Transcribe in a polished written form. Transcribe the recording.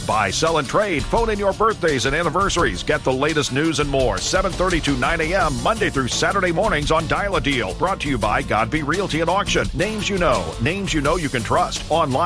Buy, sell, and trade. Phone in your birthdays and anniversaries. Get the latest news and more. 7:30 to 9 a.m. Monday through Saturday mornings on Dial a Deal. Brought to you by Godby Realty and Auction. Names you know you can trust. Online